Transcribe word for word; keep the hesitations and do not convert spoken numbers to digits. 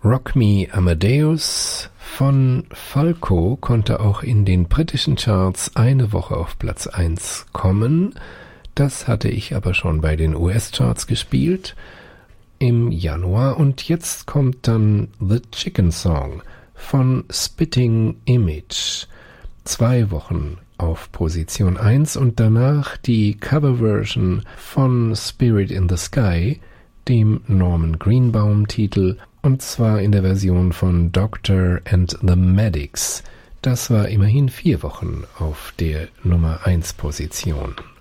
Rock Me Amadeus von Falco konnte auch in den britischen Charts eine Woche auf Platz eins kommen. Das hatte ich aber schon bei den U S-Charts gespielt im Januar. Und jetzt kommt dann The Chicken Song von Spitting Image. Zwei Wochen auf Position eins und danach die Coverversion von Spirit in the Sky, dem Norman Greenbaum-Titel, und zwar in der Version von Doctor and the Medics. Das war immerhin vier Wochen auf der Nummer eins Position.